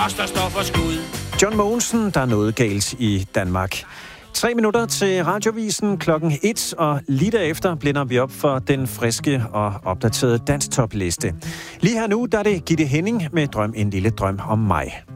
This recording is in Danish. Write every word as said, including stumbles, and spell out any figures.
os, der står for skud. John Mogensen, der er noget galt i Danmark. Tre minutter til Radiovisen klokken et, og lige derefter blænder vi op for den friske og opdaterede danstopliste. Lige her nu, der er det Gitte Henning med Drøm en lille drøm om mig.